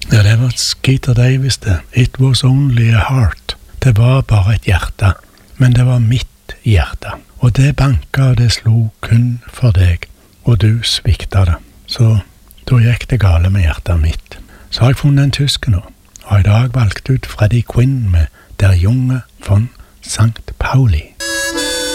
Ja, det var Skeeter Davis det. It was only a heart. Det var bare et hjerte, men det var mitt hjerte. Og det banka og det slo kun for deg, og du svikta det. Så da gikk det gale med hjertet mitt. Så har jeg funnet en tysker nå, og i dag valgt ut Freddie Quinn med Der Junge von St. Pauli.